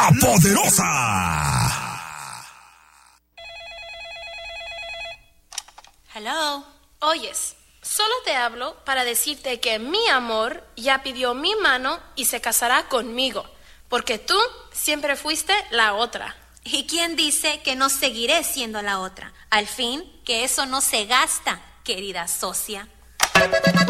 La Poderosa. Hello. Oyes, solo te hablo para decirte que mi amor ya pidió mi mano y se casará conmigo, porque tú siempre fuiste la otra. ¿Y quién dice que no seguiré siendo la otra? Al fin, que eso no se gasta, querida socia.